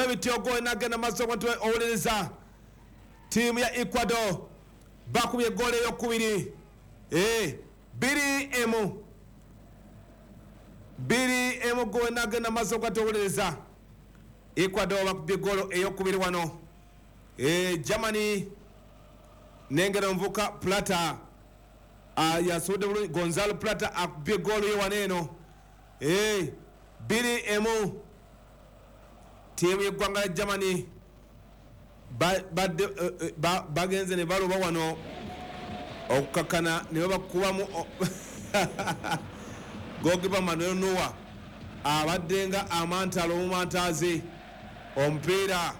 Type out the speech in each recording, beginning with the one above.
bityogo enagenda maaso abantu owuliriza tiimu ya Ecuador bakubye egoolo ey'okubiri 2-1 gwe enagenda maaso abantu owuliriza Ecuador bakubye egoolo ey'okubiri wano Germany nengera mvuka Plata yasudde bulungi Gonzalo Plata akubye egoolo ye waneeno 2-1 tiimu y'eggwanga lya Germany bagenze ne baloba wano okukakkana ne babakubamu gogiba Manuel Noah abadde nga amantalo omumantaazi omupiira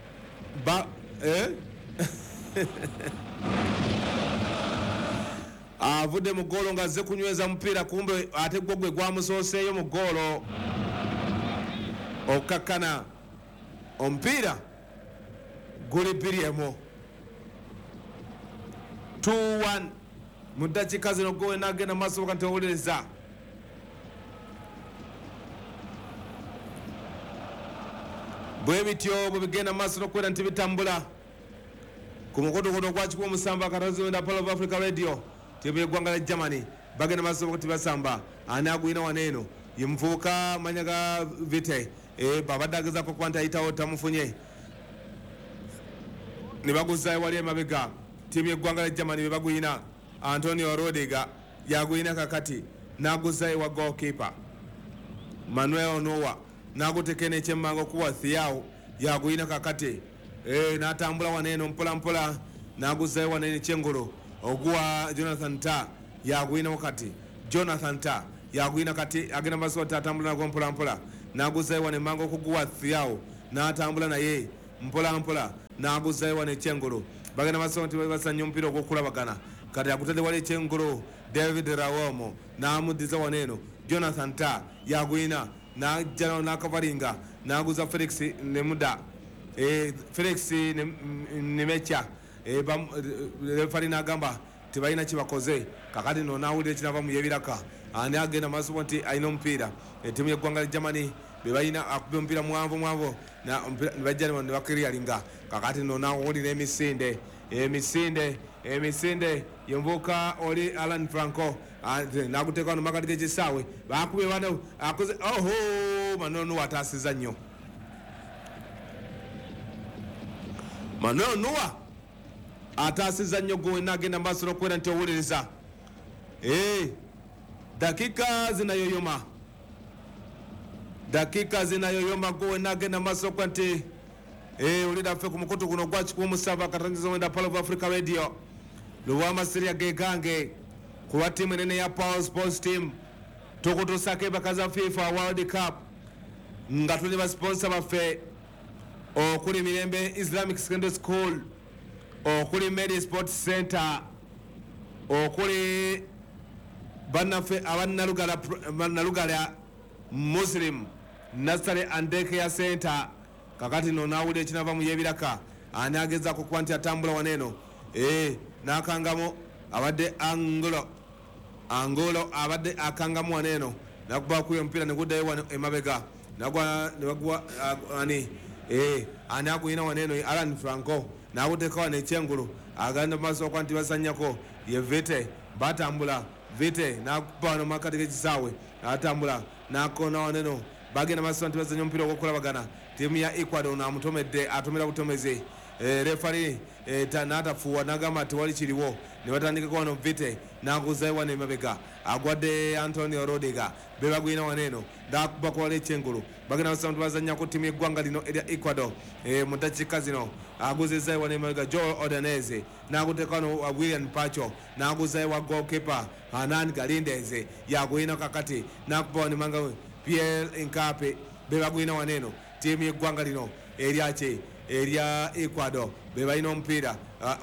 avudde mu ggoolo ng'azze kunyweza mupiira kumbe ate gwo gwe gwamusooseeyo mu ggoolo okukakkana omupiira guli 2-1 mu ddakiika zino gwe nagenda maaso kati owuliriza bwe bityo bwe bigenda maaso n'okubeera nti bitambula ku mukotokoto ogwakikuba omusanvu akatazi wenda Apollo of Africa Radio tiimu y'eggwanga lya Germany bagenda maaso kati basamba ani agwina waneeno ye muvubuka manya ga Vite babadde agezaako kuba nti ayitawo tamufunye ne baguzaayo wali emabega tiimu y'eggwanga lya Germany be baguyina Antonio Rodiga yaguyina kakati n'aguzaayo wa goalkeeper Manuel Noah n'aguteeka n'ekyemmanga okuwa Thiaw yaguyina kakati n'atambula waneeno mpolampola n'aguzaayo waneeno ekyengolo oguwa Jonathan Ta yaguyina wakati Jonathan Ta yaguyina kati agenda maaso atambula nagwo mpolampola n'aguzaayo wane emmanga okuguwa Thiaw n'atambula naye mpolampola n'aguzaayo wane ekyengolo bagenda maaso nti basanya omupiira ogw'okulabagana kati agutadde wali ekyengolo David Rawomo n'amuddiza waneeno Jonathan Ta yaguyina n'ajjano n'akavalinga n'aguza Felix Nemuda Felix Nemecha refari n'agamba tebalina kibakoze kakati no n'awulira ekinava mu yebiraka ani agenda maaso nti alina omupiira ettiimu y'eggwanga lya Germany be balina akubye omupiira mwanvu nebajja ne bakiriyalinga kakati no n'awulira emisinde yembuuka oli Alan Franco n'aguteeka wano makati g'ekisaawe bakubye bano akoze Manuel Noah ataasiza nnyo Manuel Noah ataasiza nnyo gwe nagenda maaso n'okubeera nti owuliriza dakika zinayoyoma gwe nagenda maaso n'okubeera nti olira ffe ku mukutu guno gwakikuba omusanvu akatangiza wenda Apollo of Africa Radio lw'amasirya gegange ku lwa ttiimu enene ya Power Sports Team tukutuusako empaka za FIFA World Cup nga tuli basponsa baffe okuli Mirembe Islamic Secondary School okuli Medi Sports Center okuli bannaffe abannalugala Muslim Nursery and Daycare Center kakati no nawulira ekinava mu yebiraka ani agezaako kuba nti atambula waneeno n'akangamu abadde Angulo abadde akangamu waneeno nakuba kuyo omupiira neguddayo wano emabega nebagwa ani aguyina waneeno Alan Franco n'aguteeka wano ekyengulu agenda maaso okuba nti basanyako ye Vite batambula Vite n'akuba wano makati g'ekisaawe atambula n'akoona waneeno bagenda maaso nti bazanya omupiira ogw'okulabagana tiimu ya Ecuador n'amutomedde atomera butomeze refari n'atafuuwa n'agamba tewali kiriwo ne batandikako wano Vite n'aguzaayo wano emabega agwadde Antonio Rodiga be bagwina waneeno n'akuba kuwala ekyengulu bagenda basaba nti bazanyako ttiimu y'eggwanga lino erya Ecuador mu ddakiika zino aguzizaayo wano emabega Joel Ordaneze n'aguteeka wano William Pacho n'aguzaayo wa goalkeeper Hanan Galindeze yagwina kakati n'akuba wano emanga Pierre Nkape be bagwina waneeno ttiimu y'eggwanga lino erya Ecuador be balina omupiira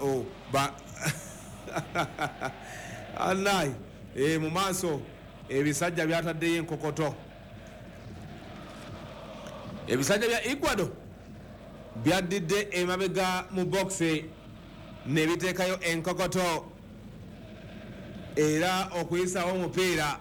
alai mu maaso ebisajja byataddeyo enkokoto ebisajja bya Ecuador byaddidde emabega mu boxe ne biteekayo enkokoto era okuyisawo omupiira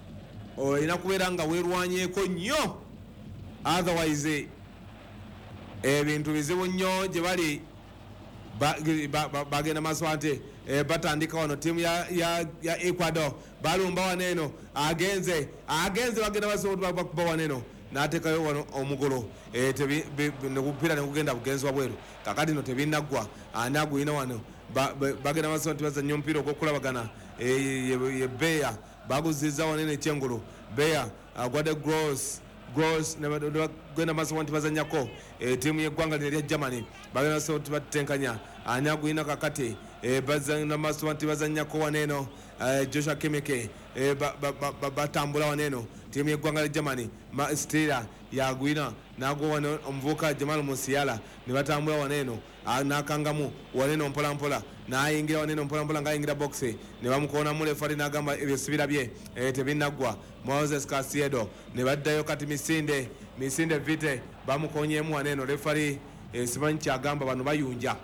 olina kubeera nga weerwanyeeko nnyo otherwise ebintu bizibu nnyo gye bali bagenda maaso ate batandika wano tiimu ya Ecuador balumba wano eno agenze bagenda basobola bakuba wano eno n'ateekayo wano omugolo omupiira negugenda bugenzwa bweru kakati no tebinaggwa ani aguyina wano bagenda basobola nti bazanya omupiira ogwokulabagana ye Beya baguzizza wano eno ekyengulu Beya agwadde Gross nebagenda maaso nti bazanyako tiimu y'eggwanga lino erya Germany bagenda basobola nti batenkanya ani aguyina kakati bazanya maaso nti bazanyako wano eno Joshua Kimmich batambula wano eno tiimu y'eggwanga lya Germany Stila yagwina nagwo wano omuvubuka Jamal Musiala ne batambula wano eno nakangamu wano eno mpolampola nayingira wano eno mpolampola ngayingira box ne bamukonamu lefali nagamba ebisibira bye tebinaggwa Moses Casiedo ne baddayo kati misinde vite bamukonyemu wano eno lefali simanyi kyagamba bano bayunja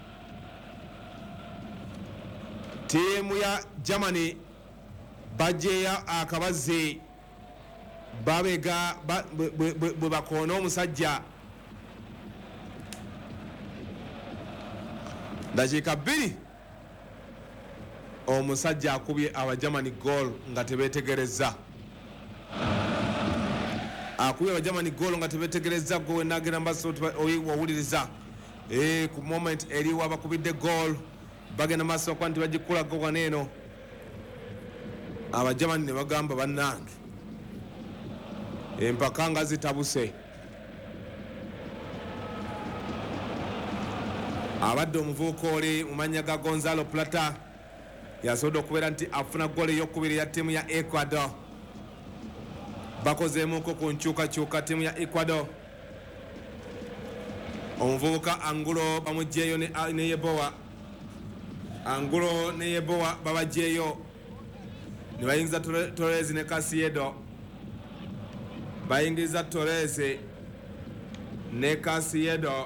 tiimu ya Germany bajeya akabazi babega bwe bakoona omusajja dakiika 2 omusajja akubye Abajamani goal nga tebetegereza akubye Abajamani goal nga tebetegereza gwe nagenda mbaso wawuliriza ku moment eriwo abakubidde goal bagenda maaso kwa nti bagikulago waneeno Abajamani ne bagamba bannange empaka nga zitabuse abadde omuvubuka oli mumanya ga Gonzalo Plata yasobodde okubeera nti afuna goal ey'okubiri ya tiimu ya Ecuador bakozeemuko ku nkyukakyuka tiimu ya Ecuador omuvubuka Angulo bamugyeyo ne Yebowa Angulo ne Yebowa babagyeyo ne bayingiza Torres ne Casiedo bayingiriza Torres ne Casiedo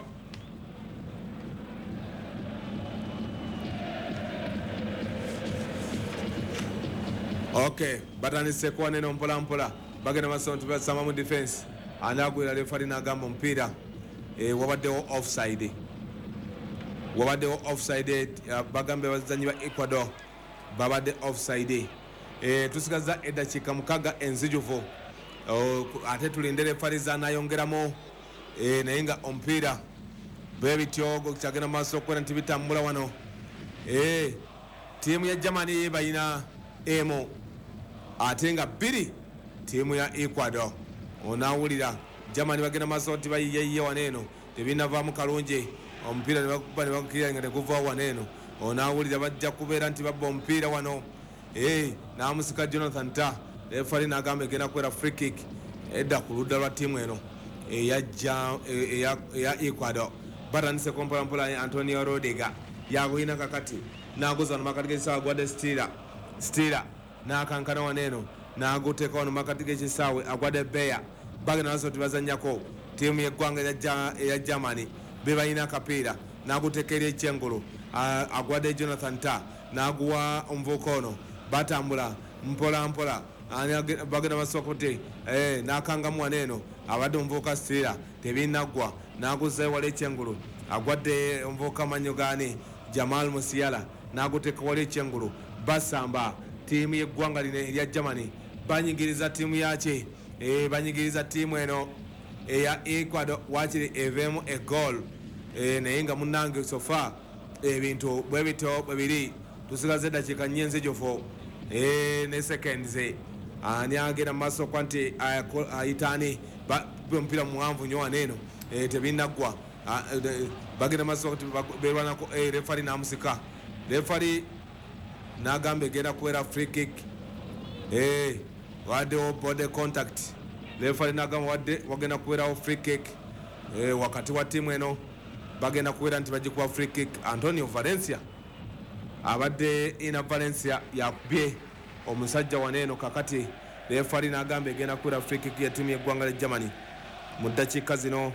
okay batandise kuwa neno mpolampola bagenda maaso nti basamba mu defense anagwira refari n'agamba omupiira wabaddewo offside bagambe abazanyi ba Ecuador babadde offside tusigaza eddakiika 6 enzijuvu ate tulinde refari zanayongeramu naye nga omupiira bwebityo kyagenda maaso okubeera nti bitambula wano tiimu ya Germany bayina emu ate nga 2 tiimu ya Ecuador onawulira Germany bagenda maaso nti bayiyeyiye waneeno tebinavaamu kalungi omupiira nebakuba nebakukirira nga teguva waneeno onawulira bajja kubeera nti babba omupiira wano namusika Jonathan Ta refari nagamba egenda kubeera free kick edda ku ludda lwa tiimu eno eya Ecuador batandise kompolampola Antonio Rodega yaguyina kakati naguza no makati g'ekisaawe agwadde Stila nakankana waneeno naguteeka wano makati g'ekisaawe agwadde Beya bagenda maaso nti bazanyako tiimu y'eggwanga eya Germany be balina akapiira naguteeka eri ekyengulu agwadde Jonathan Ta naguwa omuvubuka ono batambula mpolampola bagenda maaso kuti nakangamu waneeno abadde omuvubuka Stila tebinaggwa naguzayo wala ekyengulu agwadde omuvubuka manyogani Jamal Musiala naguteeka wala ekyengulu basamba tiimu y'eggwanga lino erya Germany banyigiriza tiimu yaki banyigiriza tiimu eno eya Ecuador wakiri eveemu egoal naye nga munnange sofa ebintu bwebito bwebiri tusigaze eddakiika 4 enzijuvu ne seconds ani agenda maaso kwa nti ayitaani omupiira muwanvu nnyo waneeno tebinaggwa bagenda maaso kuti berwanako refari namusika refari nagamba egenda kubeera free kick waddewo body contact refari nagamba wagenda kubeerawo free kick wakati wa tiimu eno bagenda kubeera nti bagikuba free kick Antonio Valencia abadde ina Valencia yakubye omusajja waneeno kakati refari nagamba egenda kubeera free kick ya tiimu y'eggwanga lya Germany mu ddakiika zino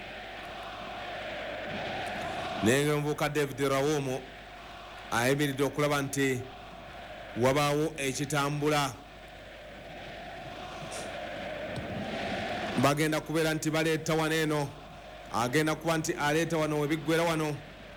naye omuvubuka David Raum ayimiridde okulaba nti wabaawo ekitambula bagenda kubeera nti baleeta waneeno agenda kuba nti aleeta wano webiggwera wano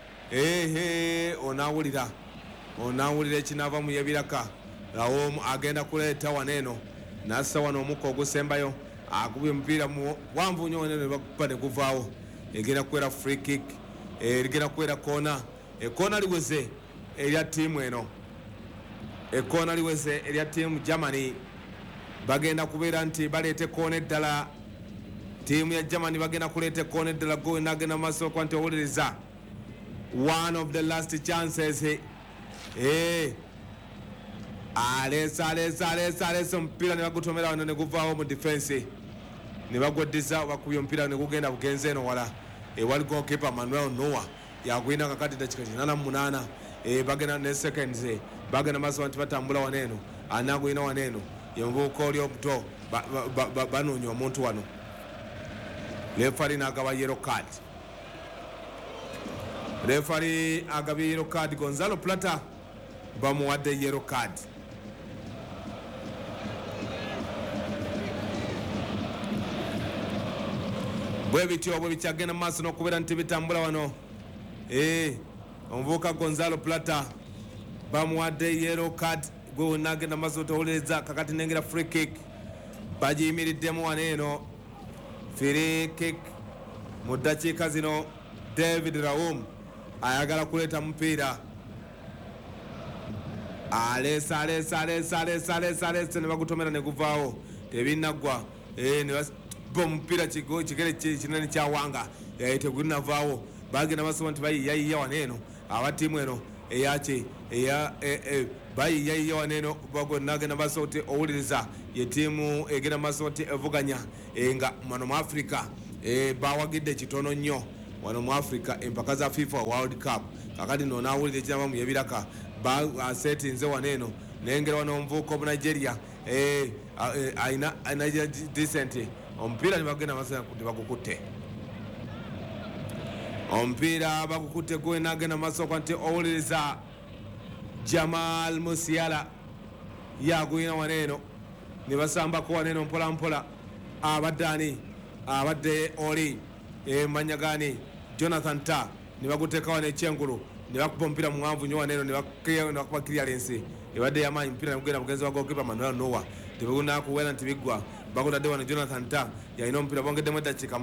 onawulira ekinaava mu yebiraka Raum agenda kuleeta waneeno nassa wano omukka ogusembayo akubye omupiira muwanvu nnyo waneeno nebakuba ne guvaawo egenda kukwera free kick egenda kukwera koona ekoona liweze erya ttiimu eno ekoona liweze erya ttiimu Germany bagenda kubeera nti baleete koona eddala ttiimu ya Germany bagenda kuleeta ekoona eddala go nagenda maaso okuba nti owuliriza one of the last chances aleesa omupiira ne bagutomera wano ne guvaawo mu defense ne bagweddiza bakubye omupiira ne gugenda bugenze eno wala ewali goalkeeper Manuel Noah yagwina kakati dakika 88 bagenda ne seconds bagenda maaso nti batambula waneeno anagwina waneeno yemubuuka oli omuto banoonya omuntu wano refari n'agaba yellow card refari agabye yellow card Gonzalo Plata bamuwadde yellow card bwe bityo bwe bikyagenda mu maaso n'okubeera nti bitambula wano omuvubuka Gonzalo Plata bamuwadde yellow card gwe wonna agenda mu maaso towuliriza kakati nengera free kick bagiyimiriddemu waneeno free kick mu ddakiika zino David Raum ayagala kuleeta mupiira aleesa ne bagutomera ne guvaawo tebinaggwa ne baba omupiira kigere kinene kyawanga tegunavaawo bagenda basoma nti bayiyayiya waneeno aba ttiimu eno eyaki bayiyayiya waneeno nagenda baso ti owuliriza ye ttiimu egenda maaso ti evuganya nga wano mu Africa bawagidde kitono nnyo wano mu Africa empaka za FIFA World Cup kakati nonaawulira ekinaba mu yebiraka asetinze waneeno nengera wano omuvuuka omu Nigeria ayina Nigeria decent omupiira nebagenda maaso tebagukutte omupiira bagukutte gwe nagenda maaso kwa nti owuliriza Jamal Musiala yagwina waneeno ne basambako waneeno mpolampola abadde oli manyagani Jonathan Ta ne baguteeka wano ekyengulu ne bakuba omupiira muwanvu nnyo waneeno ne bakuba clearance ebadde yamaanyi omupiira negugenda bugenzi wa goalkeeper Manuel Noah tebegunakuwera nti biggwa bagutadde wano Jonathan Ta yalina omupiira bongeddemu eddakiika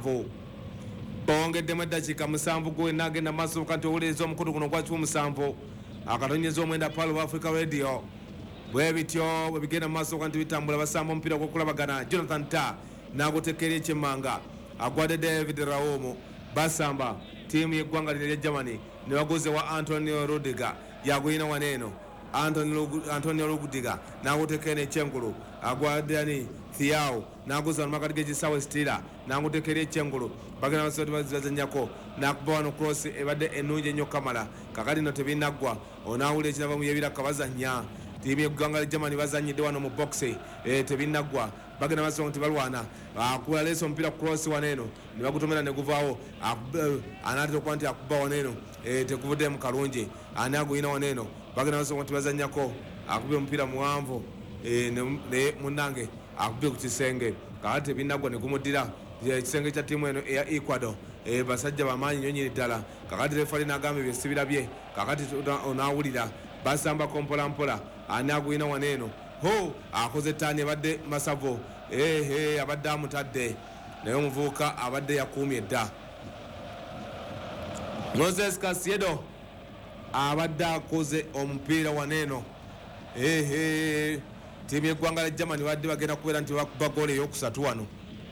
7 gwe nagenda maaso kanti owuliriza omukutu guno gwa 7 akatonyeza omwenda Palo wa Africa Radio bwe bityo bwe bigenda mu maaso kanti bitambula basamba omupiira gwokulabagana Jonathan Ta naguteekera ekyemmanga agwadde David Raum basamba ttiimu y'eggwanga lino erya Germany ne baguze wa Antonio Rudiger yagwina waneeno Antonio Rudiger naguteekera ekyengulu agwadde Thiaw naguza wano makati g'ekisaawe Stila naguteekera ekyengulu bagenda basoti bazanyako nakuba wano cross ebadde ennungi ennyo Kamala kakati no tebinaggwa onaawulira ekinava mu yebiraka bazanya ttiimu y'eggwanga lya Germany bazanyidde wano mu box tebinaggwa bagenda maaso nti balwana akuba leesa omupiira cross waneeno ne bagutomera ne guvaawo anaatera okuba nti akuba waneeno teguvuddemu kalungi ani aguyina waneeno bagenda maaso nti bazanyako akubye omupiira muwanvu ne munnange akubye ku kisenge kakati tebinaggwa ne gumuddira ekisenge kya ttiimu eno eya Ecuador basajja bamaanyi nnyo nyini ddala kakati refali n'agamba ebyo sibirabye kakati onaawulira basambako mpolampola ani aguyina waneeno akoze ttaani ebadde Masavo abadde amutadde naye omuvubuka abadde yakuumye dda Moses Caicedo abadde akoze omupiira waneeno ttiimu y'eggwanga lya Germany badde bagenda kubeera nti bakuba goolo ey'okusatu wano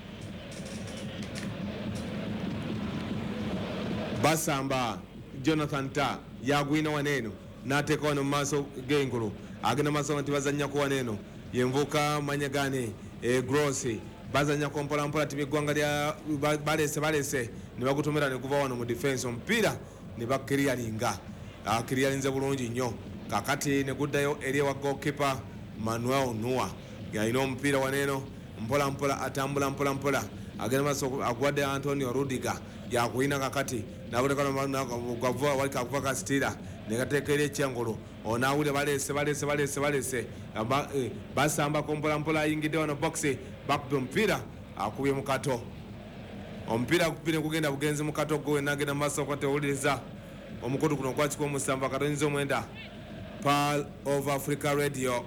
basamba Jonathan Ta yagwina waneeno n'ateeka wano mu maaso g'engulu agenda maaso nti bazanyako waneeno yenvuuka manyagane Grossi bazanyako mpolampola ttiimu y'eggwanga lya balese ne bagutomera ne guva wano mu defense omupiira ne bakiriyalinga akiriyalinze bulungi nnyo kakati ne guddayo eri ewa goalkeeper Manuel Noah yalina omupiira waneeno mpolampola atambula mpolampola agenda maaso agwadde Antonio Rudiger yakuyina kakati nabutekawalikakuva kasitira negateekera ekyengulu onaawulira balese basambako mpolampola ayingidde wano boxi bakuba omupiira akubye mukato omupiira kupine kugenda bugenzi mu katogo enagenda maaso kwate owuliriza omukutu guno gwakikuwa omusanvu akatonyiza omwenda Pearl of Africa Radio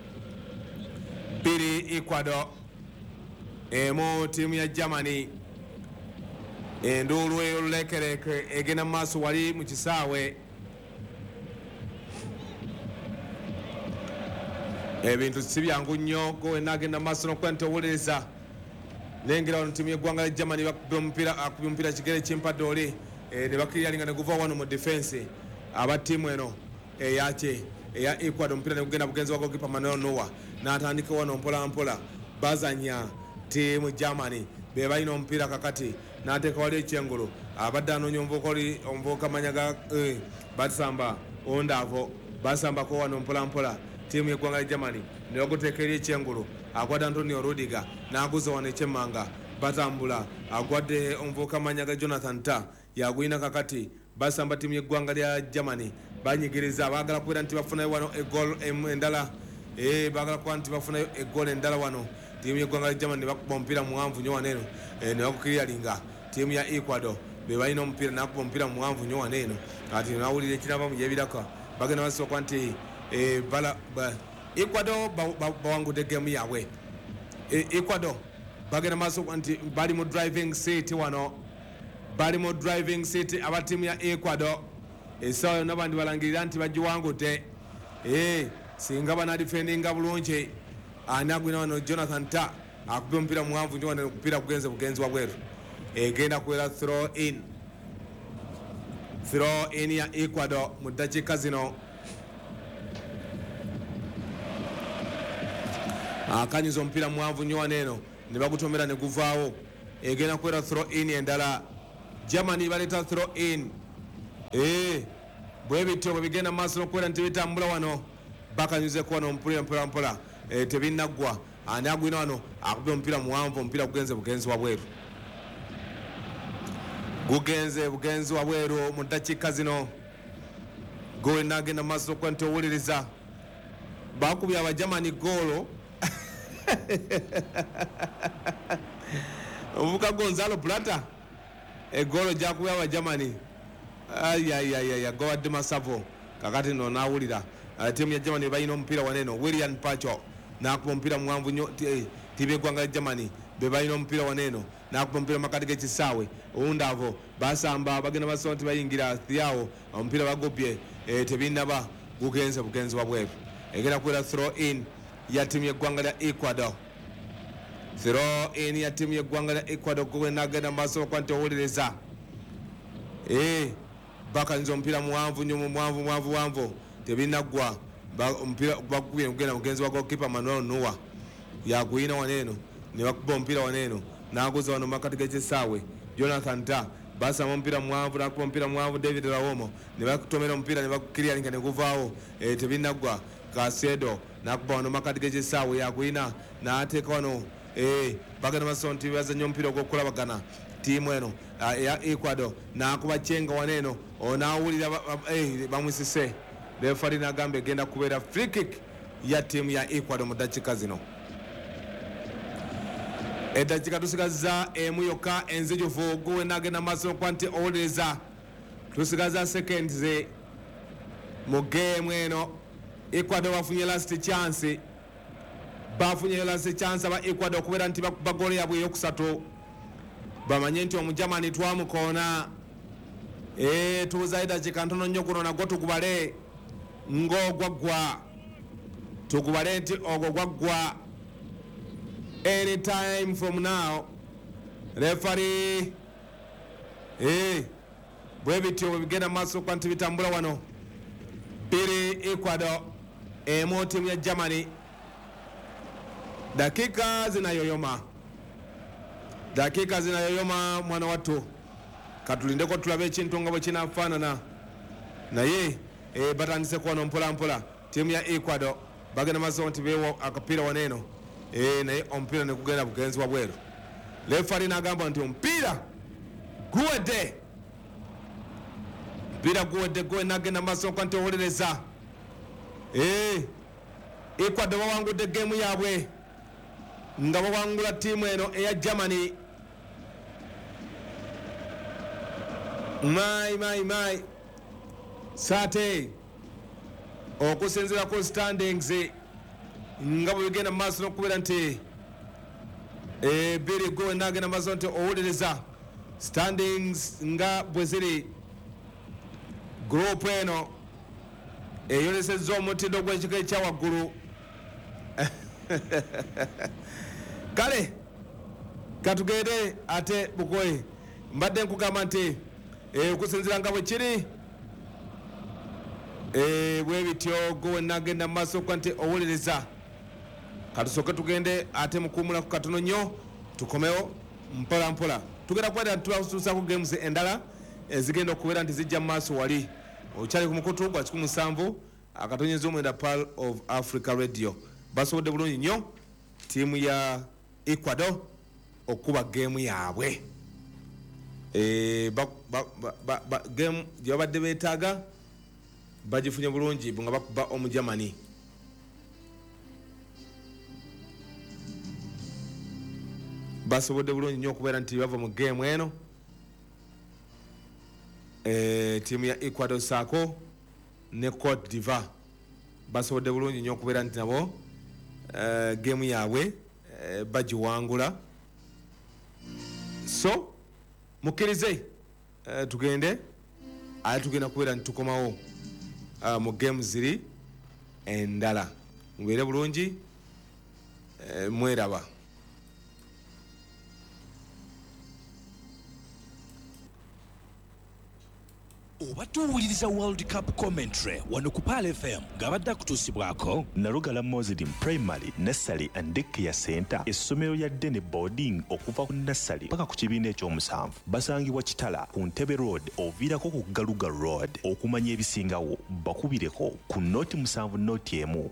2 Ecuador emu tiimu ya Germany enduulu ey'olulekereke egenda mu maaso wali mu kisaawe ebintu si byangu nnyo gwe nagenda mu maaso n'okuba nti owuliriza lengera wano tiimu y'eggwanga lya Germany akubye omupiira kigere kimpadde oli ne bakiriyalinga ne guva wano mu defense aba tiimu eno eya Ecuador omupiira ne gugenda bugenzi wa goalkeeper Manuel Neuer n'atandika wano mpola mpola bazanya tiimu Germany be balina omupiira kakati n'ateeka wali ekyengulu abadde anoonya omuvubuka manyaga basamba ondavo basambako wano mpola mpola tiimu y'eggwanga lya Germany ne baguteeka eri ekyengulu agwadde Antonio Rudiger n'aguza wano ekyemmanga batambula agwadde omuvubuka manyaga Jonathan Tah yagwina kakati basamba tiimu y'eggwanga lya Germany banyigiriza baagala kubeera nti bafunayo wano egol endala baagala kuba nti bafunayo egol endala wano tiimu y'eggwanga lya Germany ne bakuba omupiira muwanvu nnyo waneeno ne bakukiriyalinga tiimu ya Ecuador be balina omupiira nakuba omupiira muwanvu nnyo waneeno ati nawulira ekirava mu gyebiraka bagenda basooka nti Ecuador bawangudde geemu yaabwe Ecuador bagenda maaso nti bali mu driving seat wano bali mu driving seat aba tiimu ya Ecuador essaawa yonna bandi balangirira nti bagiwangudde singa banadifendinga bulungi ani agwina wano Jonathan Tah akubye omupiira muwanvu nyo wano okupiira kugenze bugenzi wa bweru egenda kubeera throw in ya Ecuador mu ddakiika zino akanyiza omupiira muwanvu nnyo waneeno ne bagutomera ne guvaawo egenda kubeera throw in endala Germany baleeta throw in bwe bityo bwe bigenda mu maaso n'okubeera nti bitambula wano bakanyuzeko wano omupiira mpolampola tebinnaggwa ani agwina wano akubye omupiira muwanvu omupiira gugenze bugenzi wa bweru gugenze bugenzi wa bweru mu ddakiika zino gwe nagenda mu maaso n'okuba nti owuliriza bakubye abagermany goolo omuvuka Gonzalo Plata egolo jakubya abagermany gowadde masavo kakati no nawulira tiimu ya Germany balina omupiira waneeno William Pacho nakuba omupiira muwanvu nnyo tiimu y'eggwanga lya Germany be balina omupiira waneeno nakuba omupiira makati g'ekisaawe owundavo basamba bagenda basobola nti bayingira thiawo omupiira bagobye tebinnaba gugenze bugenzi wa bweru egenda kubeera throw in ya tiimu y'eggwanga lya Ecuador throw in ya tiimu y'eggwanga lya Ecuador gwe nagenda maaso okuba nti owuliriza bakanyuza omupiira muwanvu nnyo muwanvu tebinaggwa omupiira bagubye kugenda mugenzi wa goalkeeper Manuel Neuer yagwina waneeno ne bakuba omupiira waneeno n'aguza wano makati g'ekisaawe Jonathan Tah basamba omupiira muwanvu nakuba omupiira muwanvu David Rawomo ne bakutomera omupiira ne bakukiriyalinga ne guvaawo tebinaggwa Casedo nakuba wano makati g'ekisaawe yagwina n'ateeka wano bagenda basobola nti bazanya omupiira ogw'okulabagana tiimu eno eya Ecuador nakuba kyenga waneeno onawulira bamwisise refari nagamba egenda kubeera free kick ya tiimu ya Ecuador mu ddakiika zino eddakiika tusigaza emu yokka enzijuvu gwe nagenda maaso okuba nti owuliriza tusigaza seconds mu geemu eno Ecuador bafunye last chance aba Ecuador okubeera nti bakuba goolo yaabwe eyokusatu bamanye nti omugermany twamukoona tubuzayo eddakiika ntono nnyo guno nagwo tugubale ng'ogwaggwa tugubale nti ogwo gwaggwa any time from now referee bwe bityo bwe bigenda maaso okuba nti bitambula wano 2 Ecuador emu tiimu ya Germany dakiika zinayoyoma mwana wattu katulindeko tulabe ekintu nga bwe kinafaanana naye batandise kuwano mpolampola tiimu ya Ecuador bagenda maaso nti beewa akapiira waneeno naye omupiira ne kugenda bugenzi wa bweru refari n'agamba nti omupiira guwedde gwe nagenda maaso okuba nti owuliriza Ecuador bawangudde geemu yaabwe nga bawangula tiimu eno eya Germany mai sate okusinziira ku standings nga bwe bigenda mu maaso n'okubeera nti Billy Go nagenda maaso nti owuliriza standings nga bwe ziri. Group eno eyolesezza omutindo gw'ekika ekya waggulu. Kale katugende ate Bukoye mbadde nkugamba nti okusinziira nga bwe kiri bwe bityo Go nagenda maaso kwa nti owuliriza. Katusooke tugende ate mukuumula ku katono nnyo tukomewo mpola mpola. Tugenda kwenda tutuusaako games endala ezigenda okubeera nti zijja mu maaso wali. Okyali ku mukutu gwa 17 akatonyezo omwenda Pearl of Africa Radio. Basobodde bulungi nnyo ttiimu ya Ecuador okuba game yaabwe. Game gye babadde beetaaga bagifunye bulungi nga bakuba Omugermany. Basobodde bulungi nnyo okubeera nti bava mu game eno. Tiimu ya Ecuador saako ne Cote d'Ivoire basobodde bulungi nnyo okubeera nti nabo game yaabwe bagiwangula. So mukkirize tugende ate tugenda kubeera nti tukomawo mu game ziri endala. Mubeere bulungi mweraba. Obadde owuliriza World Cup commentary wano ku Pal FM ng'abadde akutuusibwako Nalugala Muslim Primary, Nursery and Daycare Center, essomero lya Dene Boarding okuva ku Nursery paka ku kibiina ekyomusanvu. Basangibwa Kitala ku Ntebe Road oviirako ku Galuga Road. Okumanya ebisingawo bakubireko ku noti 7 noti emu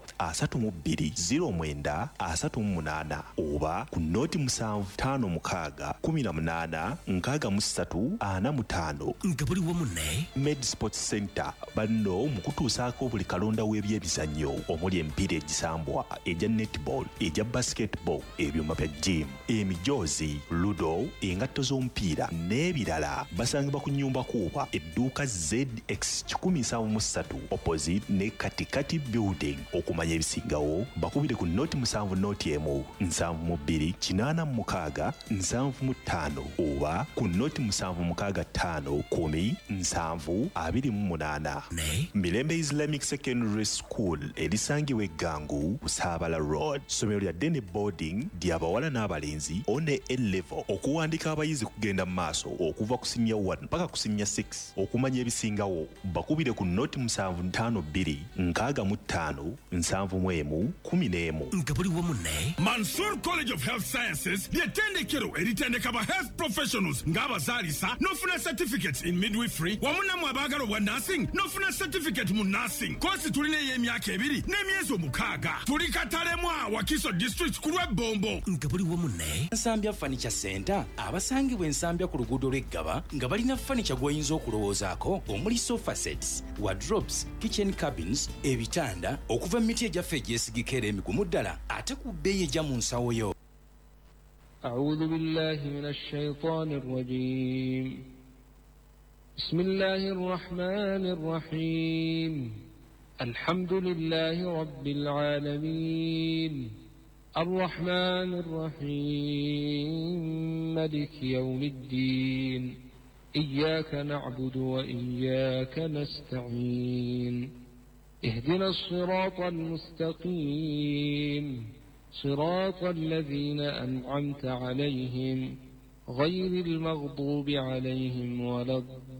32 09 oba ku noti 7 5 6 18 63 nga buli wamu ne Med Sports Center banno mukutuusaako buli kalonda w'ebyemizannyo omuli emipiira egisambwa egya netball egya basketball ebyuma bya gym emijoozi ludo engatto z'omupiira n'ebirala. Basangibwa ku nnyumba kuuba edduuka ZX 173 opposite ne Katikati building. Okumanya ebisingawo bakubire ku noti 7 noti emu 72 86 75 oba ku noti 765 10 28. Mirembe Islamic Secondary School erisangibwa Eggangu Saabala Road. Somero lya Dene Boarding ly'abawala n'abalenzi one A-level. Okuwandika abayizi kugenda mu maaso okuva ku senior 1 mpaka ku senior 6. Okumanya ebisingawo bakubire ku noti 752 65 71 11 nga buli wamu ne Mansour College of Health Sciences ly'ettendekero eritendeka ba health professionals ng'abazaalisa n'ofuna certificates in midwifery wamu nammwe abaagala obwa nursing n'ofuna certificate mu nursing. Kosi tulina ey'emyaka 2 n'emyezi 6. Tuli Katalemwa Wakiso District ku lw'Ebombo nga buli wamu ne Nsambya Furniture Center abasangibwa Ensambya ku luguudo lw'Eggaba nga balina furniture gw'oyinza okulowoozaako omuli sofa sets, wardrobes, kitchen cabins, ebitanda okuva mu miti egyaffe egyesigika era emigumu ddala ate ku bbeeyi ejja mu nsawo yo. أعوذ بالله من الشيطان الرجيم بسم الله الرحمن الرحيم الحمد لله رب العالمين الرحمن الرحيم مالك يوم الدين إياك نعبد وإياك نستعين اهدنا الصراط المستقيم صراط الذين أنعمت عليهم غير المغضوب عليهم ولا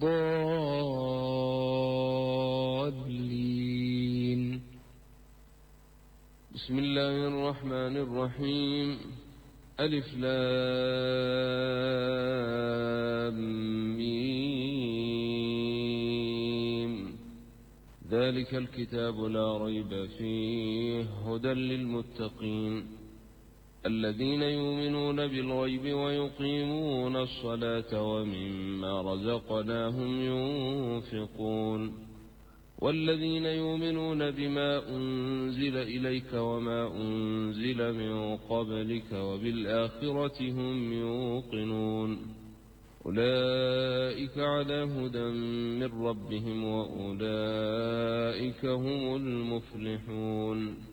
الضالين بسم الله الرحمن الرحيم ألف لام ميم ذلك الكتاب لا ريب فيه هدى للمتقين الذين يؤمنون بالغيب ويقيمون الصلاة ومما رزقناهم ينفقون والذين يؤمنون بما أنزل إليك وما أنزل من قبلك وبالآخرة هم يوقنون أولئك على هدى من ربهم وأولئك هم المفلحون.